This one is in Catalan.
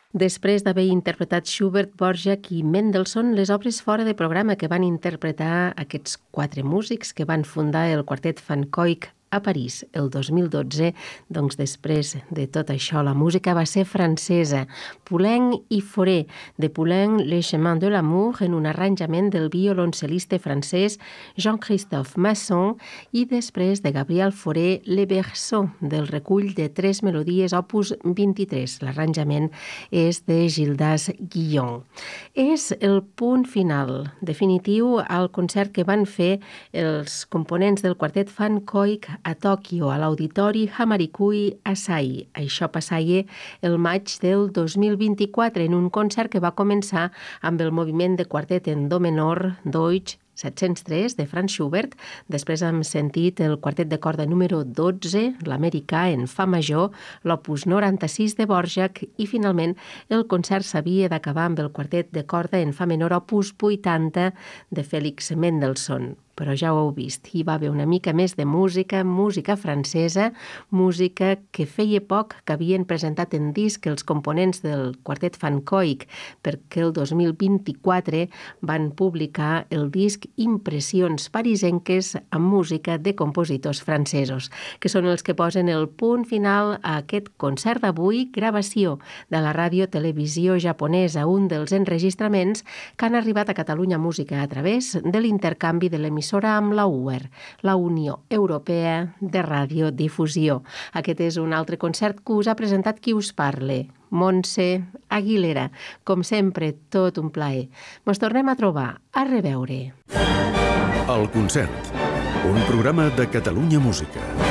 Després d'haver interpretat Schubert, Dvořák i Mendelssohn, les obres fora de programa que van interpretar aquests 4 músics que van fundar el quartet Van Cuyk a París el 2012, doncs després de tot això la música va ser francesa. Poulenc i Fauré, de Poulenc, Le Chemin de l'amour, en un arranjament del violoncel·lista francès Jean-Christophe Masson, i després de Gabriel Fauré, Le Berceau, del recull de 3 melodies opus 23. L'arranjament és de Gildas Guillon. És el punt final definitiu al concert que van fer els components del quartet Van Cuyk a Tòquio, a l'Auditori Hamarikui Asahi. Això passaria el maig del 2024 en un concert que va començar amb el moviment de quartet en do menor Deutsch 703 de Franz Schubert. Després hem sentit el quartet de corda número 12, l'americà en fa major, l'opus 96 de Dvořák, i finalment el concert s'havia d'acabar amb el quartet de corda en fa menor opus 80 de Félix Mendelssohn. Però ja ho heu vist, hi va haver una mica més de música, música francesa, música que feia poc que havien presentat en disc els components del quartet Van Cuyk, perquè el 2024 van publicar el disc Impressions parisenques amb música de compositors francesos, que són els que posen el punt final a aquest concert d'avui, gravació de la ràdio-televisió japonesa, un dels enregistraments que han arribat a Catalunya Música a través de l'intercanvi de l'emissora amb la UER, la Unió Europea de Radiodifusió. Aquest és un altre concert que us ha presentat qui us parla, Montse Aguilera. Com sempre, tot un plaer. Ens tornem a trobar. A reveure. El concert, un programa de Catalunya Música.